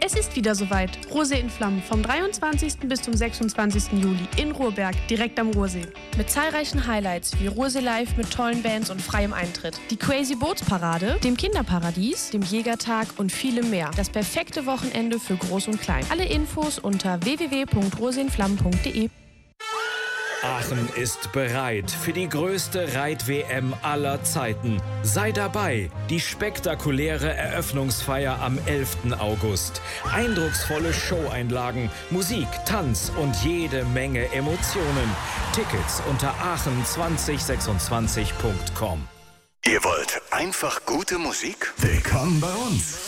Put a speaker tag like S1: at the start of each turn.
S1: Es ist wieder soweit. Rosé in Flammen vom 23. bis zum 26. Juli in Ruhrberg, direkt am Ruhrsee.
S2: Mit zahlreichen Highlights wie Ruhrsee Live mit tollen Bands und freiem Eintritt. Die Crazy Bootsparade, dem Kinderparadies, dem Jägertag und vielem mehr. Das perfekte Wochenende für Groß und Klein. Alle Infos unter www.roseinflammen.de.
S3: Aachen ist bereit für die größte Reit-WM aller Zeiten. Sei dabei, die spektakuläre Eröffnungsfeier am 11. August. Eindrucksvolle Showeinlagen, Musik, Tanz und jede Menge Emotionen. Tickets unter aachen2026.com.
S4: Ihr wollt einfach gute Musik? Willkommen bei uns.